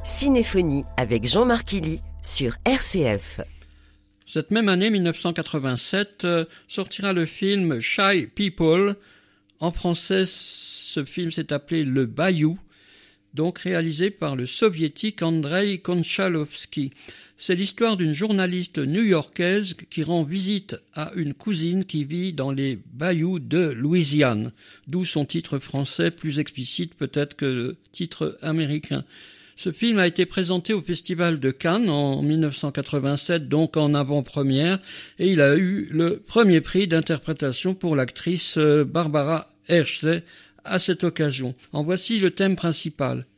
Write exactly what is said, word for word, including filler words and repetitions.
Cinéphonie avec Jean-Marc Killy sur R C F. Cette même année, mille neuf cent quatre-vingt-sept, euh, sortira le film Shy People. En français, ce film s'est appelé Le Bayou, donc réalisé par le soviétique Andrei Konchalovsky. C'est l'histoire d'une journaliste new-yorkaise qui rend visite à une cousine qui vit dans les bayous de Louisiane, d'où son titre français plus explicite peut-être que le titre américain. Ce film a été présenté au Festival de Cannes en mille neuf cent quatre-vingt-sept, donc en avant-première, et il a eu le premier prix d'interprétation pour l'actrice Barbara Hershey à cette occasion. En voici le thème principal.